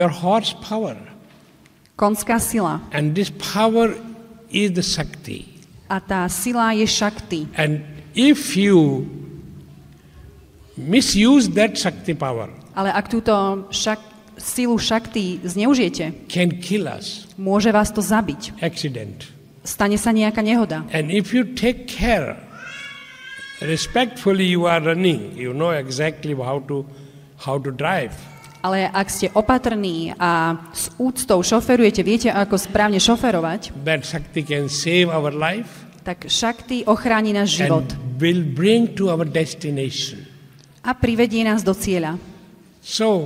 Your horsepower. Konská sila. And this power is the Shakti. A tá sila je Shakti. And if you misuse that Shakti power, ale ak túto silu Shakti zneužijete, can kill us. Môže vás to zabiť. Accident. Stane sa nejaká nehoda. And if you take care, respectfully you are running, you know exactly how to drive. Ale ak ste opatrní a s úctou šoferujete, viete, ako správne šoferovať, that Shakti can save our life, tak Shakti ochráni náš život and will bring to our destination. A privedie nás do cieľa. So,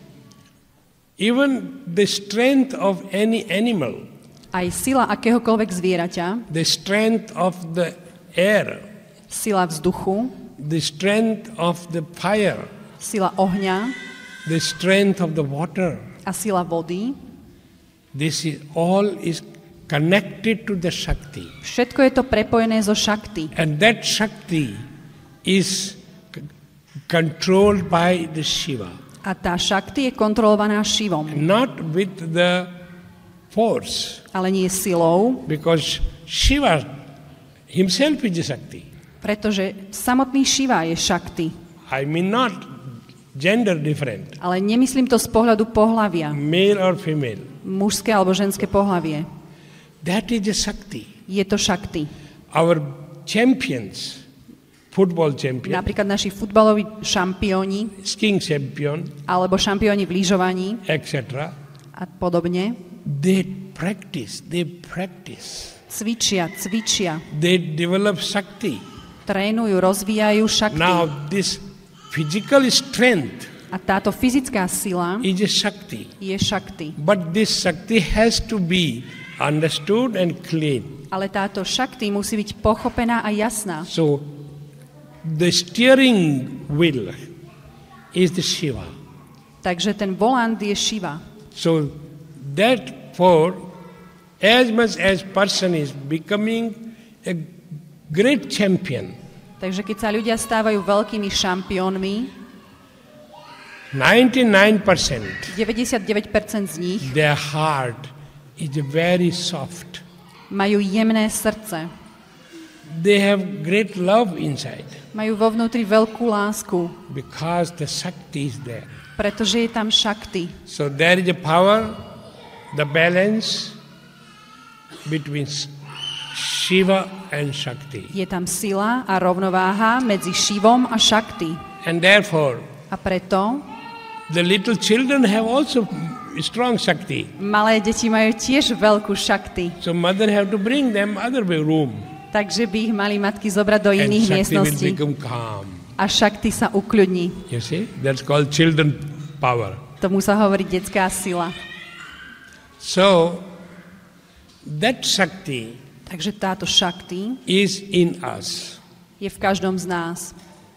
even the strength of any animal, aj sila akéhokoľvek zvieraťa, the strength of the air, sila vzduchu, the strength of the fire, sila ohňa, the strength of the water, a sila vody, this is all is connected to the Shakti. Všetko je to prepojené so Shakti. And that Shakti is controlled by the Shiva. A tá Shakti je kontrolovaná Shivom. Not with the force. Ale nie silou. Because Shiva himself is a Shakti. Pretože samotný Shiva je Shakti. I mean not gender different. Ale nemyslím to z pohľadu pohlavia. Male or female. Mužské alebo ženské pohlavie. That is a Shakti. Je to Shakti. Our champions, football champions, napríklad naši futbaloví šampióni, skiing champion, alebo šampióni v lyžovaní, etc. a podobne. They practice. Cvičia. They develop Shakti. Trénujú, rozvíjajú Shakti. Now this physical strength a táto fyzická sila is a Shakti. Je Shakti. But this Shakti has to be understood and clean. Ale táto Shakti musí byť pochopená a jasná. So the steering wheel is the Shiva. Takže ten volant je Shiva. So therefore, as much as person is becoming a great champion, takže keď sa ľudia stávajú veľkými šampiónmi, 99% z nich their heart is very soft. Majú jemné srdce. They have great love inside. Majú vo vnútri veľkú lásku. Because the Shakti is there. Pretože je tam Shakti. So there is a power, the balance between Shiva and Shakti. Je tam sila a rovnováha medzi Shivom a Shakti. And therefore, a preto the little children have also strong Shakti. Malé deti majú tiež veľkú Shakti. So mother have to bring them other way room. Takže by ich mali matky zobrať do iných miestností. A Shakti sa ukľudní. You see? That's called children power. Tomu sa hovorí detská sila. So that Shakti, takže táto Shakti is in us. Je v každom z nás.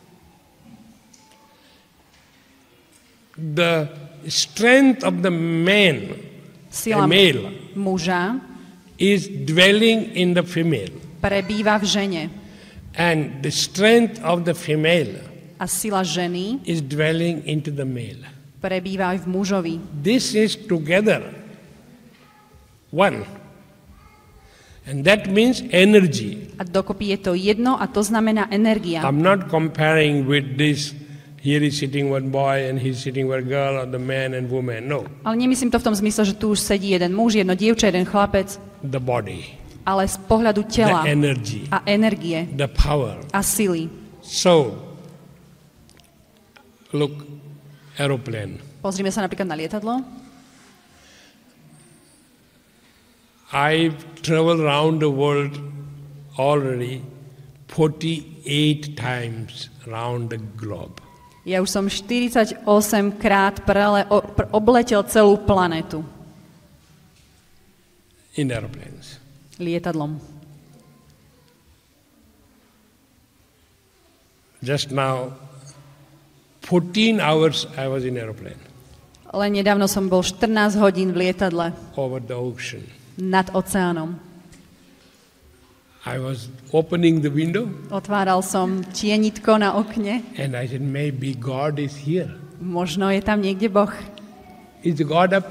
The strength of the man, sila male, muža is dwelling in the female. Prebýva v žene. And the strength of the female a sila ženy is dwelling into the male. Prebýva aj v mužovi. This is together one. And that means energy. A dokopy je to jedno a to znamená energia. I'm not comparing with this. Here is sitting one boy and he's sitting one girl or the man and woman. No. Ale nemyslím to v tom zmysle, že tu už sedí jeden muž, jedno dievča, jeden chlapec. The body. Ale z pohľadu tela. The energy. A energie. The power. A sily. So, look, aeroplane. Pozrime sa napríklad na lietadlo. I've traveled around the world already 48 times around the globe. Ja už som 48 krát obletel celú planetu. In airplanes. Lietadlom. Just now, 14 hours I was in airplane. Len nedávno som bol 14 hodín v lietadle. Over the ocean. Nad oceánom. I was opening the window. Otváral som tienitko na okne. And I said, maybe God is here. Možno je tam niekde Boh. Is God up